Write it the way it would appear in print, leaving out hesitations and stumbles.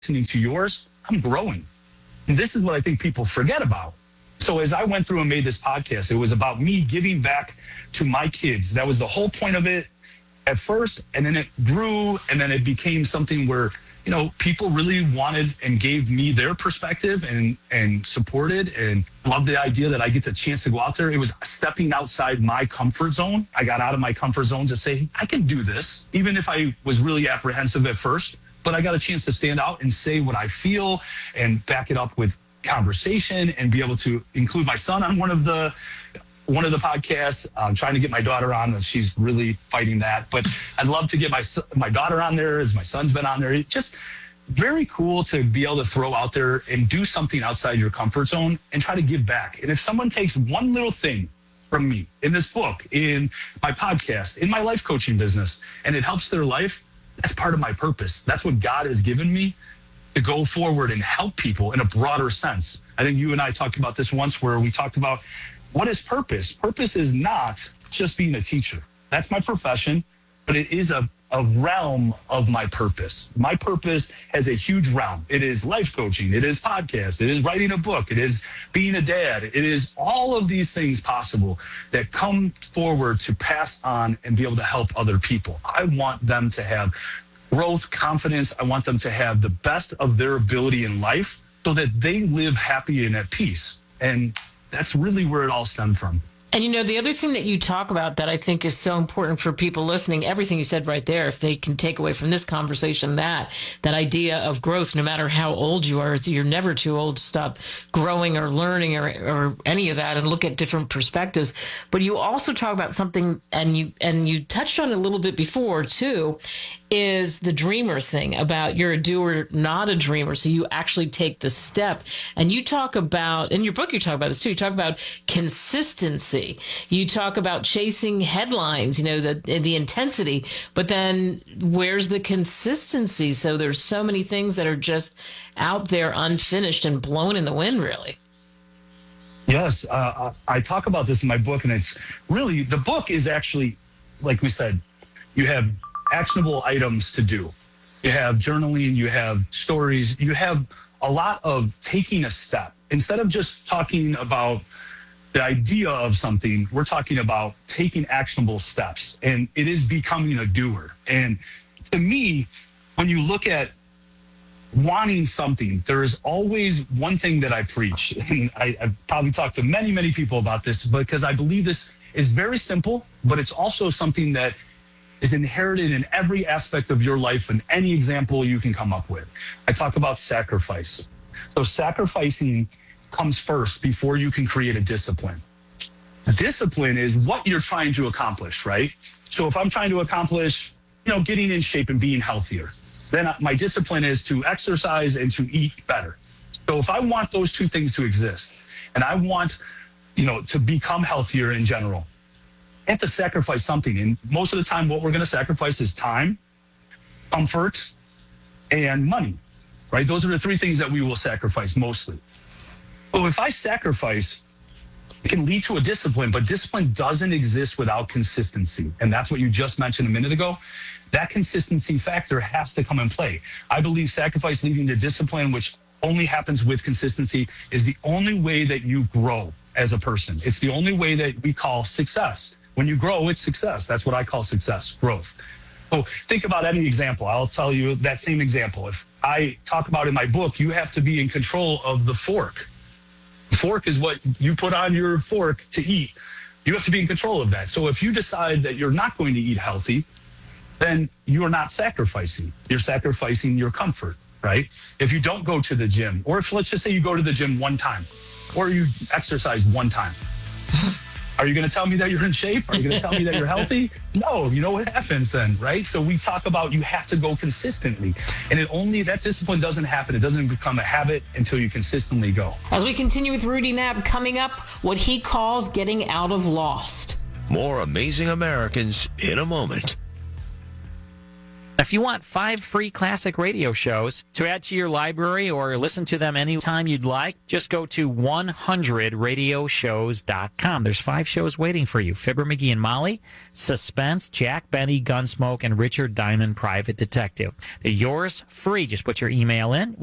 listening to yours, I'm growing. And this is what I think people forget about. So as I went through and made this podcast, it was about me giving back to my kids. That was the whole point of it at first. And then it grew, and then it became something where, people really wanted and gave me their perspective and supported and loved the idea that I get the chance to go out there. It was stepping outside my comfort zone. I got out of my comfort zone to say, I can do this, even if I was really apprehensive at first. But I got a chance to stand out and say what I feel and back it up with conversation and be able to include my son on one of the podcasts. I'm trying to get my daughter on. She's really fighting that, but I'd love to get my daughter on there, as my son's been on there. It's just very cool to be able to throw out there and do something outside your comfort zone and try to give back. And if someone takes one little thing from me in this book, in my podcast, in my life coaching business, and it helps their life, that's part of my purpose. That's what God has given me to go forward and help people in a broader sense. I think you and I talked about this once, where we talked about, what is purpose? Purpose is not just being a teacher. That's my profession, but it is a realm of my purpose. My purpose has a huge realm. It is life coaching. It is podcast. It is writing a book. It is being a dad. It is all of these things possible that come forward to pass on and be able to help other people. I want them to have growth, confidence. I want them to have the best of their ability in life so that they live happy and at peace. And that's really where it all stemmed from. And, the other thing that you talk about that I think is so important for people listening, everything you said right there, if they can take away from this conversation, that idea of growth, no matter how old you are, you're never too old to stop growing or learning or any of that and look at different perspectives. But you also talk about something, and you touched on it a little bit before too, is the dreamer thing, about you're a doer, not a dreamer. So you actually take the step. And you talk about, in your book, you talk about this too. You talk about consistency. You talk about chasing headlines, the intensity, but then where's the consistency? So there's so many things that are just out there unfinished and blown in the wind, really. Yes. I talk about this in my book, and it's really, the book is actually, like we said, you have actionable items to do. You have journaling, you have stories, you have a lot of taking a step. Instead of just talking about the idea of something, we're talking about taking actionable steps, and it is becoming a doer. And to me, when you look at wanting something, there is always one thing that I preach, and I've probably talked to many, many people about this, because I believe this is very simple, but it's also something that is inherited in every aspect of your life and any example you can come up with. I talk about sacrifice. So sacrificing comes first before you can create a discipline. Discipline is what you're trying to accomplish, right? So if I'm trying to accomplish, getting in shape and being healthier, then my discipline is to exercise and to eat better. So if I want those two things to exist, and I want, to become healthier in general, I have to sacrifice something. And most of the time, what we're going to sacrifice is time, comfort, and money, right? Those are the three things that we will sacrifice mostly. But if I sacrifice, it can lead to a discipline, but discipline doesn't exist without consistency. And that's what you just mentioned a minute ago. That consistency factor has to come in play. I believe sacrifice leading to discipline, which only happens with consistency, is the only way that you grow as a person. It's the only way that we call success. When you grow, it's success. That's what I call success, growth. So think about any example. I'll tell you that same example. If I talk about in my book, you have to be in control of the fork. The fork is what you put on your fork to eat. You have to be in control of that. So if you decide that you're not going to eat healthy, then you're not sacrificing. You're sacrificing your comfort, right? If you don't go to the gym, or if let's just say you go to the gym one time, or you exercise one time, are you going to tell me that you're in shape? Are you going to tell me that you're healthy? No, you know what happens then, right? So we talk about you have to go consistently. And that discipline doesn't happen. It doesn't become a habit until you consistently go. As we continue with Rudy Knapp, coming up, what he calls getting out of lost. More Amazing Americans in a moment. If you want 5 free classic radio shows to add to your library or listen to them anytime you'd like, just go to 100radioshows.com. There's 5 shows waiting for you. Fibber, McGee, and Molly, Suspense, Jack Benny, Gunsmoke, and Richard Diamond, Private Detective. They're yours free. Just put your email in.